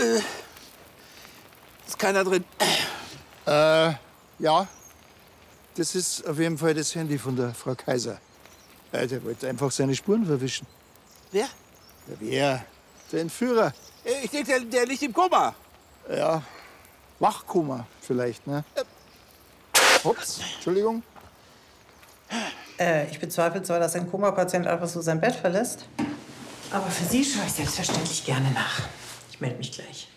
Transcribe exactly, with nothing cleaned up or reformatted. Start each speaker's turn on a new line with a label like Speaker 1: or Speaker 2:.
Speaker 1: Äh, ist keiner drin.
Speaker 2: Äh, ja. Das ist auf jeden Fall das Handy von der Frau Kaiser. Äh, der wollte einfach seine Spuren verwischen.
Speaker 1: Wer?
Speaker 2: Ja, wer? Der Entführer.
Speaker 1: Äh, Ich denke, der, der liegt im Koma.
Speaker 2: Ja, Wachkoma vielleicht, ne? Ups, Entschuldigung.
Speaker 3: Äh, ich bezweifle zwar, dass ein Koma-Patient einfach so sein Bett verlässt, aber für Sie schaue ich selbstverständlich gerne nach. Ich melde mich gleich.